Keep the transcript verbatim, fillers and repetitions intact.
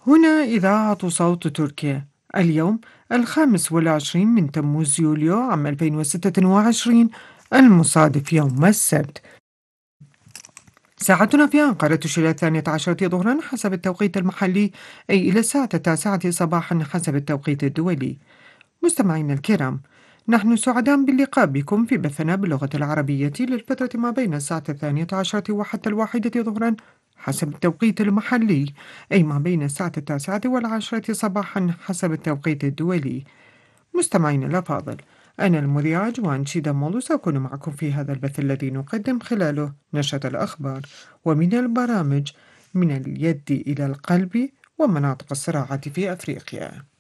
هنا إذاعة صوت تركيا. اليوم الخامس والعشرين من تموز يوليو عام ألفين وستة وعشرين، المصادف يوم السبت. ساعتنا في أنقرة تشير الثانية عشرة ظهرا حسب التوقيت المحلي، أي إلى الساعة التاسعة صباحا حسب التوقيت الدولي. مستمعينا الكرام، نحن سعداء باللقاء بكم في بثنا باللغة العربية للفترة ما بين الساعة الثانية عشرة وحتى الواحدة ظهرا حسب التوقيت المحلي، أي ما بين الساعة التاسعة والعاشرة صباحا حسب التوقيت الدولي. مستمعينا الأفاضل، أنا المذيعة جوان شيدا مولو سأكون معكم في هذا البث الذي نقدم خلاله نشرة الأخبار ومن البرامج من اليد إلى القلب ومناطق الصراعات في أفريقيا.